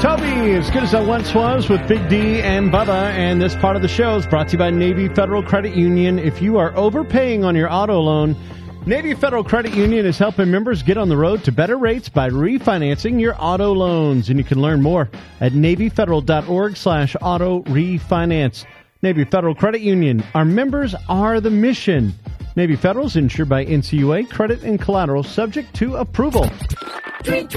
Toby, as good as I once was with Big D and Bubba, and this part of the show is brought to you by Navy Federal Credit Union. If you are overpaying on your auto loan, Navy Federal Credit Union is helping members get on the road to better rates by refinancing your auto loans. And you can learn more at NavyFederal.org/auto refinance. Navy Federal Credit Union. Our members are the mission. Navy Federal is insured by NCUA. Credit and collateral subject to approval.